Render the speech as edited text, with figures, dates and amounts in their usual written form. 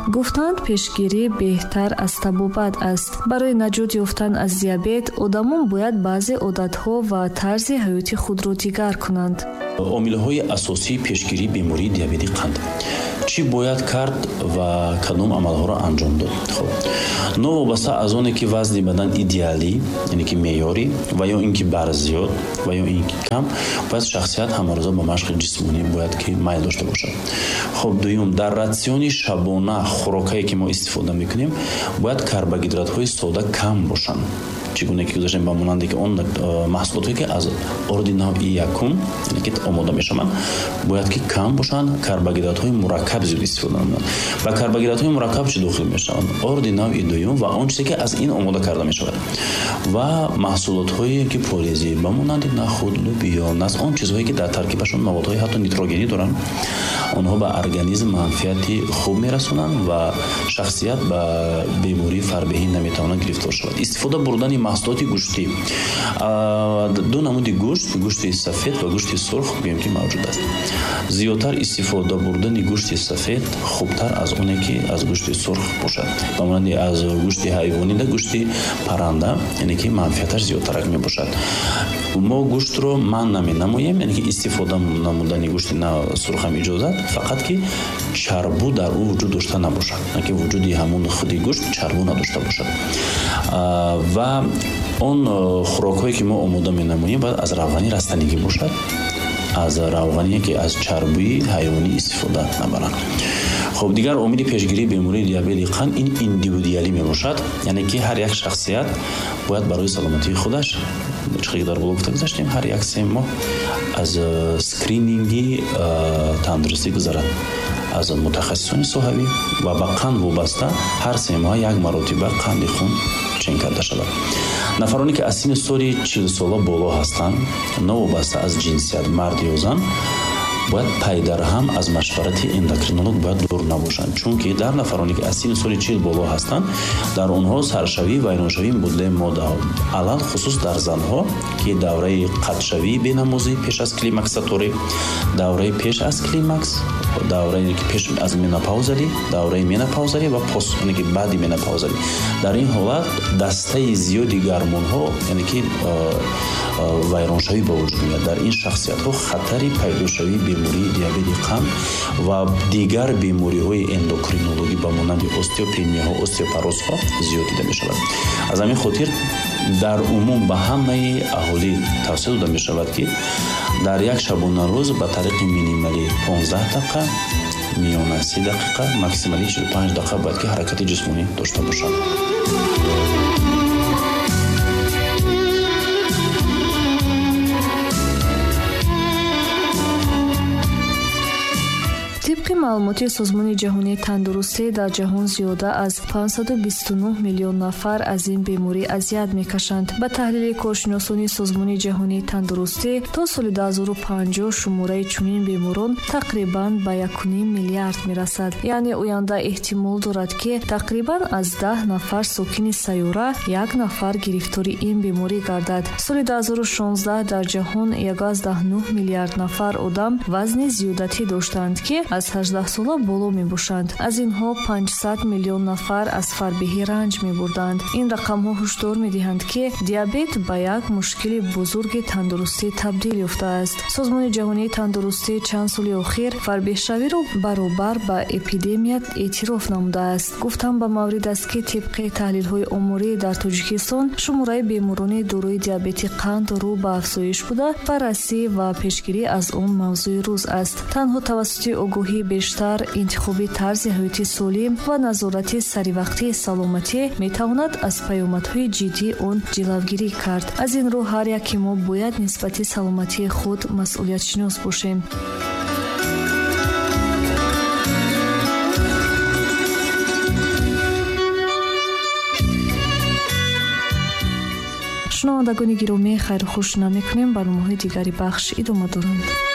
гуфтанд пешгирӣ беҳтар аз табобат аст. барои наҷот ёфтан аз диабет одамон бояд баъзе одатҳо ва тарзи ҳаёти худро дигар кунанд. омилҳои асосии пешгирии бемории диабети қанд. чӣ бояд кард ва кадом амалҳоро анҷом дод? новобаста аз оне ки вазни бадан идеалӣ, яъне ки меъёрӣ ва ё ин ки барзиёд ва ё ин ки кам, бояд шахсият ҳамарӯза ба машқи ҷисмонӣ бояд ки майл дошта бошад. дуюм, дар ратсиони шабона хӯрокае ки мо истифода мекунем бояд карбогидратҳои сода кам бошанд. чӣ гуна ки гузаштем ба монанде ки он маҳсулоте ки аз орди навъи якум, яъне ки омода мешаванд, бояд ки кам бошанд. карбогидратҳои мураккаб зиёд истифода намоянд. ба карбогидратҳои мураккаб чӣ дохил мешаванд? орди навъи дуюм ва он чизе ки аз ин омода карда мешавад ва маҳсулотҳое ки полезӣ ба монанди нахуд, лӯбиё, нас он чизҳое ки дар таркибашон маводҳои ҳатто нитрогенӣ доранд, онҳо ба организм манфиати хуб мерасонанд ва шахсият ба бемории фарбеҳӣ наметавонад гирифтор шавад. истифода бурдани маҳсулоти гӯштӣ. ду намуди гӯшт, гӯшти сафед ва гӯшти сурх гӯем ки мавҷуд аст. зиёдтар истифода бурдани гӯшти сафед хубтар аз оне ки аз гӯшти сурх бошад. ба монанди аз гӯшти ҳайвонӣ да гӯшти парранда, яъне ки манфиаташ зиёдтарак мебошад. мо гӯштро ман наменамоем, яъне ки истифода намудани гӯшти на сурхам иҷозат, фақат ки чарбу дар ӯ вуҷуд дошта набошад, на ки вуҷуди ҳамун худи гӯшт чарбу надошта бошад. ва он хӯрокҳое ки мо омода менамоем бояд аз равғани растанигӣ бошад, аз равғане ки аз чарбии ҳайвонӣ истифода набаранд. дигар омили пешгирии бемории диабети қанд ин индивидуалӣ мебошад, яъне ки ҳар як шахсият бояд барои саломатии худаш, чӣ дар боло гуфта гузаштем, ҳар як 3 моҳ аз скрининги тандурустӣ гузарад, аз мутахассисони соҳавӣ ва ба қанд вобаста ҳар 3 моҳ як маротиба қанди хун чен карда шавад. нафароне ки аз синни соли 40 сола боло ҳастанд, новобаста аз ҷинсият мард ё зан, бояд пайдарҳам аз машварати эндокринолог бояд дур набошанд, чунки дар нафароне ки аз синни соли 40 боло ҳастанд, дар онҳо саршавӣ ва айноншавии мудлаи мода, алал хусус дар занҳо ки давраи қатшавии бенамозӣ пеш аз климаксатори, давраи пеш аз климакс, давраи ки пеш аз менопаузалӣ, давраи менопаузалӣ ва пост, яъне ки баъди менопаузалӣ. дар ин ҳолат дастаи зиёди гормонҳо, яъне ки вайроншавӣ ба вуҷуд меояд. дар ин шахсиятҳо хатари пайдошавии бемории диабети қанд ва дигар бемориҳои эндокринологӣ ба монанди остеопенияҳо, остеопорозҳо зиёд дида мешавад. аз ҳамин хотир дар умум ба ҳамаи аҳолӣ тавсия дода мешавад ки дар як шабонарӯз ба тариқи минималӣ 15 дақиқа, миёна 30 дақиқа, максимали 45 дақиқа бояд ки ҳаракати ҷисмонӣ дошта бошад. طبق معلومات سازمان جهانی تندرستی در جهان زیاده از 529 میلیون نفر از این بیماری اذیت میکشند. به تحلیل کارشناسان سازمان جهانی تندرستی تا سال 2050 شماره چنین بیماران تقریبا به 1.5 میلیارد میرسد. یعنی آینده احتمال دارد که تقریبا از 10 نفر ساکن سیاره یک نفر گرفتار این بیماری گردد. سال 2016 در جهان 1.9 میلیارد نفر آدم وزن زیادتی داشتند که از 18 ساله بالا می باشند. از اینها 500 میلیون نفر از فربهی رنج می بردند. این رقم ها هشدار می دهند که دیابت به یک مشکل بزرگ تندرستی تبدیل یافته است. سازمان جهانی تندرستی چند سال اخیر فربه‌شوی را برابر با اپیدمی اعتراف نموده است. گفتم به مورد است که طبق تحلیل های آماری در تاجیکستان شماره بیماران دارای دیابت قند رو به افزایش بوده. بررسی و پیشگیری از اون موضوع روز است. تنها توسط آگاهی بیشتر، انتخاب طرز حیاتی سالم و نظارت سریوقتی سلامتی میتواند از پیامدهای جدی آن جلوگیری کرد. از این رو هر یک ما باید نسبت سلامتی خود مسئولیت شناس باشیم. شنوندگان گرامی، خیر و خوش نمی‌کنیم. برنامه‌های دیگری بخش ادامه دارند.